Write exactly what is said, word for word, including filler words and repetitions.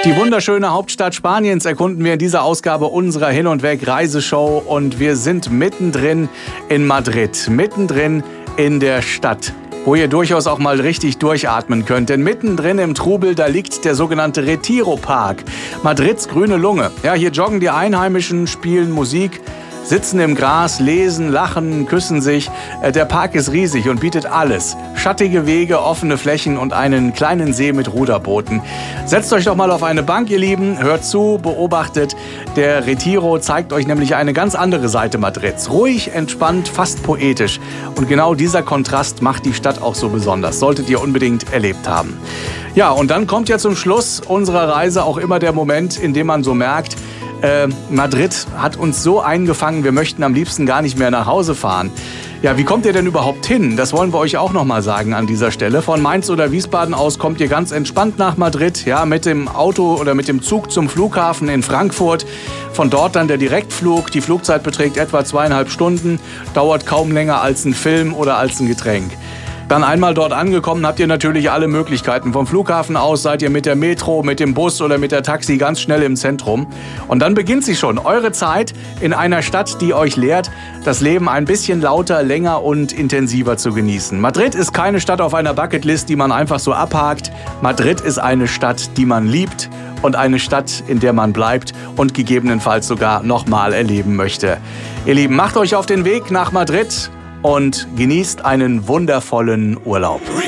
Die wunderschöne Hauptstadt Spaniens erkunden wir in dieser Ausgabe unserer Hin- und Weg-Reiseshow und wir sind mittendrin in Madrid, mittendrin in der Stadt, wo ihr durchaus auch mal richtig durchatmen könnt. Denn mittendrin im Trubel, da liegt der sogenannte Retiro-Park, Madrids grüne Lunge. Ja, hier joggen die Einheimischen, spielen Musik, sitzen im Gras, lesen, lachen, küssen sich. Der Park ist riesig und bietet alles. Schattige Wege, offene Flächen und einen kleinen See mit Ruderbooten. Setzt euch doch mal auf eine Bank, ihr Lieben, hört zu, beobachtet. Der Retiro zeigt euch nämlich eine ganz andere Seite Madrids. Ruhig, entspannt, fast poetisch. Und genau dieser Kontrast macht die Stadt auch so besonders. Solltet ihr unbedingt erlebt haben. Ja, und dann kommt ja zum Schluss unserer Reise auch immer der Moment, in dem man so merkt, Äh, Madrid hat uns so eingefangen, wir möchten am liebsten gar nicht mehr nach Hause fahren. Ja, wie kommt ihr denn überhaupt hin? Das wollen wir euch auch noch mal sagen an dieser Stelle. Von Mainz oder Wiesbaden aus kommt ihr ganz entspannt nach Madrid, ja, mit dem Auto oder mit dem Zug zum Flughafen in Frankfurt. Von dort dann der Direktflug. Die Flugzeit beträgt etwa zweieinhalb Stunden, dauert kaum länger als ein Film oder als ein Getränk. Dann einmal dort angekommen, habt ihr natürlich alle Möglichkeiten. Vom Flughafen aus seid ihr mit der Metro, mit dem Bus oder mit der Taxi ganz schnell im Zentrum. Und dann beginnt sie schon, eure Zeit in einer Stadt, die euch lehrt, das Leben ein bisschen lauter, länger und intensiver zu genießen. Madrid ist keine Stadt auf einer Bucketlist, die man einfach so abhakt. Madrid ist eine Stadt, die man liebt und eine Stadt, in der man bleibt und gegebenenfalls sogar nochmal erleben möchte. Ihr Lieben, macht euch auf den Weg nach Madrid und genießt einen wundervollen Urlaub.